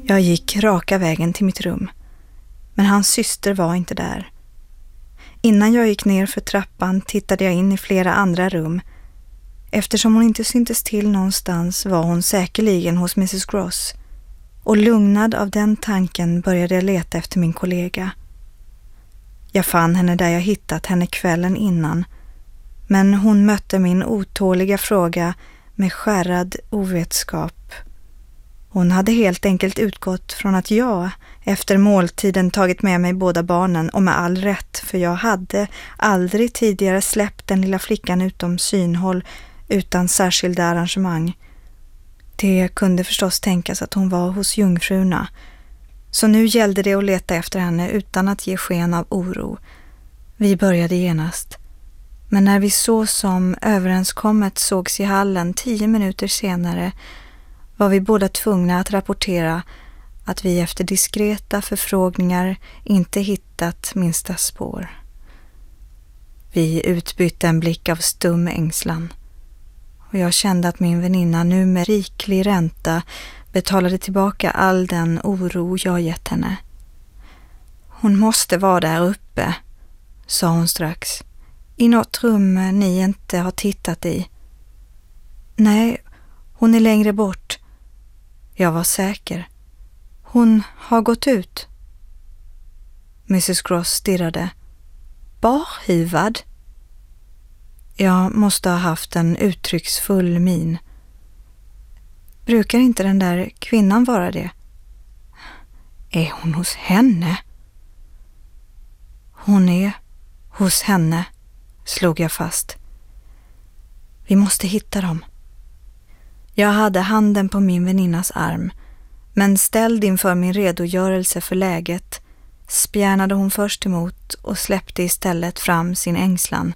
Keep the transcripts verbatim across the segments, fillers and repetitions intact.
Jag gick raka vägen till mitt rum, men hans syster var inte där. Innan jag gick ner för trappan tittade jag in i flera andra rum. Eftersom hon inte syntes till någonstans var hon säkerligen hos missus Gross. Och lugnad av den tanken började jag leta efter min kollega. Jag fann henne där jag hittat henne kvällen innan. Men hon mötte min otåliga fråga med skärrad ovetskap. Hon hade helt enkelt utgått från att jag efter måltiden tagit med mig båda barnen, och med all rätt, för jag hade aldrig tidigare släppt den lilla flickan utom synhåll utan särskilda arrangemang. Det kunde förstås tänkas att hon var hos jungfrurna, så nu gällde det att leta efter henne utan att ge sken av oro. Vi började genast, men när vi så som överenskommet sågs i hallen tio minuter senare var vi båda tvungna att rapportera att vi efter diskreta förfrågningar inte hittat minsta spår. Vi utbytte en blick av stum ängslan, och jag kände att min väninna nu med riklig ränta betalade tillbaka all den oro jag gett henne. Hon måste vara där uppe, sa hon strax. I något rum ni inte har tittat i. Nej, hon är längre bort. Jag var säker. Hon har gått ut. missus Gross stirrade. Barhivad? Jag måste ha haft en uttrycksfull min. Brukar inte den där kvinnan vara det? Är hon hos henne? Hon är hos henne, slog jag fast. Vi måste hitta dem. Jag hade handen på min väninnas arm, men ställd inför min redogörelse för läget spjärnade hon först emot och släppte istället fram sin ängslan.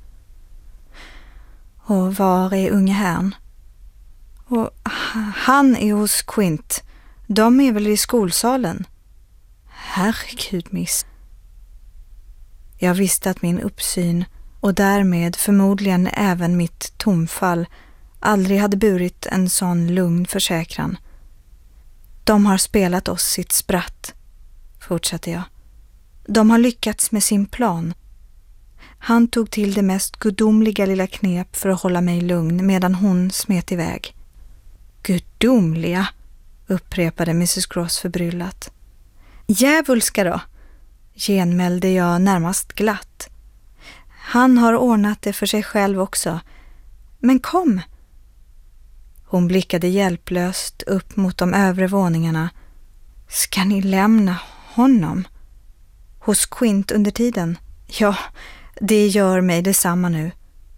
Och var är unge herrn? Och han är hos Quint. De är väl i skolsalen? Herregud, miss. Jag visste att min uppsyn och därmed förmodligen även mitt tomfall aldrig hade burit en sån lugn försäkran. De har spelat oss sitt spratt, fortsatte jag. De har lyckats med sin plan. Han tog till det mest gudomliga lilla knep för att hålla mig lugn medan hon smet iväg. Gudomliga, upprepade missus Gross förbryllat. Djävulska då, genmälde jag närmast glatt. Han har ordnat det för sig själv också. Men kom! Hon blickade hjälplöst upp mot de övre våningarna. Ska ni lämna honom? Hos Quint under tiden? Ja, det gör mig detsamma nu.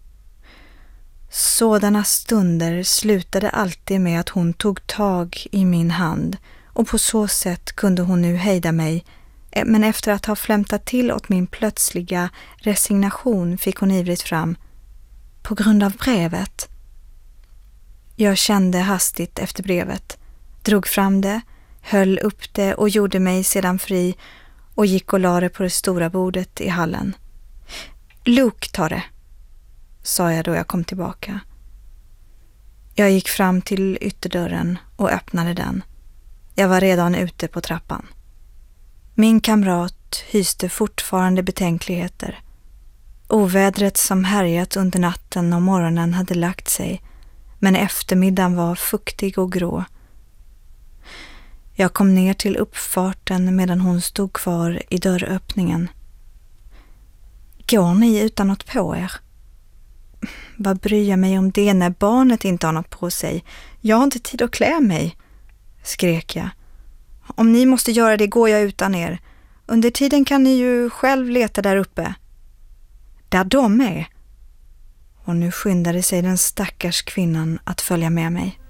Sådana stunder slutade alltid med att hon tog tag i min hand, och på så sätt kunde hon nu hejda mig. Men efter att ha flämtat till åt min plötsliga resignation fick hon ivrigt fram. På grund av brevet. Jag kände hastigt efter brevet, drog fram det, höll upp det och gjorde mig sedan fri och gick och la det på det stora bordet i hallen. Luke tar det, sa jag då jag kom tillbaka. Jag gick fram till ytterdörren och öppnade den. Jag var redan ute på trappan. Min kamrat hyste fortfarande betänkligheter. Ovädret som härjat under natten och morgonen hade lagt sig, men eftermiddagen var fuktig och grå. Jag kom ner till uppfarten medan hon stod kvar i dörröppningen. Går ni utan något på er? Vad bryr jag mig om det när barnet inte har något på sig? Jag har inte tid att klä mig, skrek jag. Om ni måste göra det går jag utan er. Under tiden kan ni ju själv leta där uppe. Där de är. Och nu skyndade sig den stackars kvinnan att följa med mig.